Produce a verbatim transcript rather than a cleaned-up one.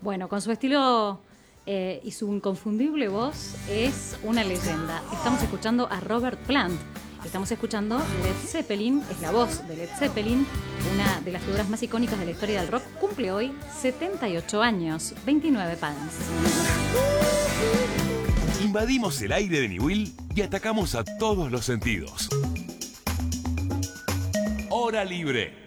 Bueno, con su estilo eh, y su inconfundible voz es una leyenda. Estamos escuchando a Robert Plant. Estamos escuchando Led Zeppelin, es la voz de Led Zeppelin, una de las figuras más icónicas de la historia del rock. Cumple hoy setenta y ocho años, veintinueve Palms. Invadimos el aire de Niwil y atacamos a todos los sentidos. Hora libre.